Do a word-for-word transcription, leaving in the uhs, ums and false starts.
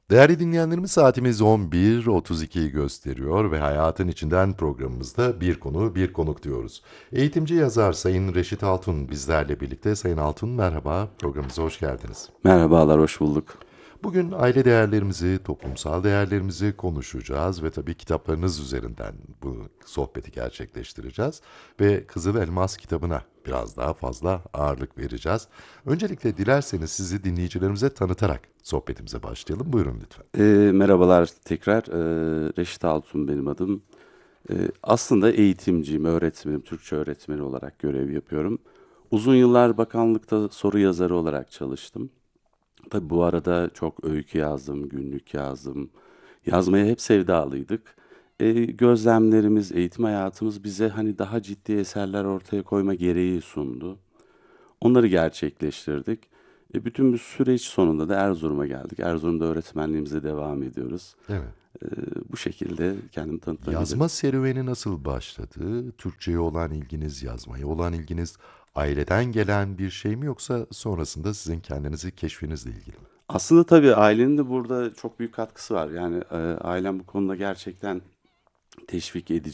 Değerli dinleyenlerimiz saatimiz on bir otuz ikiyi gösteriyor ve Hayatın İçinden programımızda bir konu bir konuk diyoruz. Eğitimci yazar Sayın Reşit Altun bizlerle birlikte. Sayın Altun merhaba, programımıza hoş geldiniz. Merhabalar, hoş bulduk. Bugün aile değerlerimizi, toplumsal değerlerimizi konuşacağız ve tabii kitaplarınız üzerinden bu sohbeti gerçekleştireceğiz. Ve Kızıl Elmas kitabına biraz daha fazla ağırlık vereceğiz. Öncelikle dilerseniz sizi dinleyicilerimize tanıtarak sohbetimize başlayalım. Buyurun lütfen. Ee, merhabalar tekrar. Ee, Reşit Altun benim adım. Ee, aslında eğitimciyim, öğretmenim, Türkçe öğretmeni olarak görev yapıyorum. Uzun yıllar bakanlıkta soru yazarı olarak çalıştım. Tabii bu arada çok öykü yazdım, günlük yazdım. Yazmaya hep sevdalıydık. Ee, gözlemlerimiz, eğitim hayatımız bize hani daha ciddi eserler ortaya koyma gereği sundu. Onları gerçekleştirdik. E, bütün bu süreç sonunda da Erzurum'a geldik. Erzurum'da öğretmenliğimize devam ediyoruz. Evet. E, Bu şekilde kendimi tanıtabilirim. Yazma serüveni nasıl başladı? Türkçe'ye olan ilginiz, yazmaya olan ilginiz aileden gelen bir şey mi yoksa sonrasında sizin kendinizi keşfinizle ilgili mi? Aslında tabii ailenin de burada çok büyük katkısı var. Yani e, ailem bu konuda gerçekten teşvik edici.